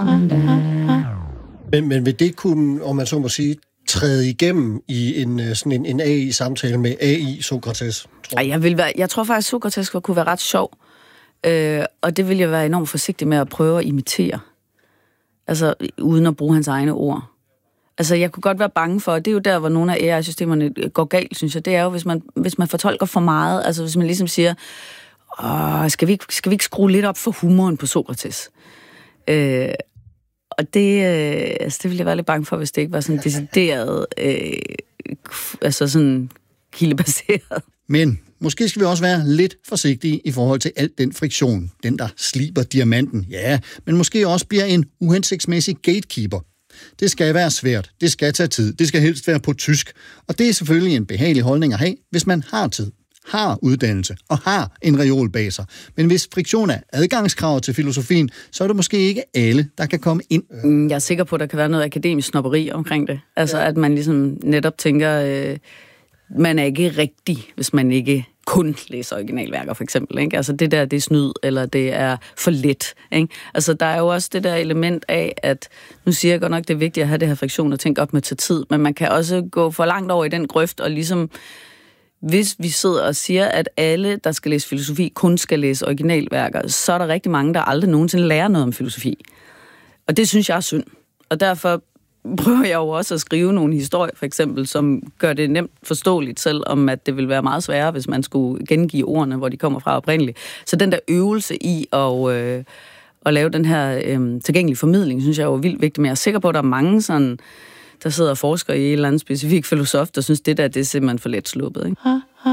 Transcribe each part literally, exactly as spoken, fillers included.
Men, men vil det kunne, om man så må sige, træde igennem i en, sådan en, en A I-samtale med A I Sokrates? Ej, jeg, vil være, jeg tror faktisk, at Sokrates kunne være ret sjov. Øh, og det vil jeg være enormt forsigtig med at prøve at imitere. Altså, uden at bruge hans egne ord. Altså, jeg kunne godt være bange for, og det er jo der, hvor nogle af A I-systemerne går galt, synes jeg. Det er jo, hvis man, hvis man fortolker for meget. Altså, hvis man ligesom siger, Åh, skal, vi ikke, skal vi ikke skrue lidt op for humoren på Sokrates? Øh, og det, øh, altså, det ville jeg være lidt bange for, hvis det ikke var sådan decideret, øh, altså sådan kildebaseret. Men måske skal vi også være lidt forsigtige i forhold til alt den friktion, den der sliber diamanten. Ja, men måske også bliver en uhensigtsmæssig gatekeeper. Det skal være svært, det skal tage tid, det skal helst være på tysk. Og det er selvfølgelig en behagelig holdning at have, hvis man har tid, har uddannelse og har en reol bag sig. Men hvis friktion er adgangskravet til filosofien, så er det måske ikke alle, der kan komme ind. Jeg er sikker på, at der kan være noget akademisk snobberi omkring det. Altså, at man ligesom netop tænker, øh, man er ikke rigtig, hvis man ikke kun læser originalværker, for eksempel. Ikke? Altså, det der, det er snyd, eller det er for let. Ikke? Altså, der er jo også det der element af, at nu siger jeg godt nok, det er vigtigt at have det her friktion og tænke op med til tid, men man kan også gå for langt over i den grøft og ligesom hvis vi sidder og siger, at alle, der skal læse filosofi, kun skal læse originalværker, så er der rigtig mange, der aldrig nogensinde lærer noget om filosofi. Og det synes jeg er synd. Og derfor prøver jeg jo også at skrive nogle historier, for eksempel, som gør det nemt forståeligt, selvom at det vil være meget sværere, hvis man skulle gengive ordene, hvor de kommer fra oprindeligt. Så den der øvelse i at, øh, at lave den her øh, tilgængelige formidling, synes jeg er jo vildt vigtigt. Men jeg er sikker på, at der er mange sådan der sidder og forsker i en eller anden specifik filosof, der synes, det der, det er simpelthen for let sluppet, ikke?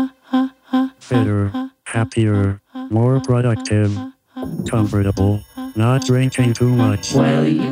Better, happier, more productive, comfortable, not drinking too much.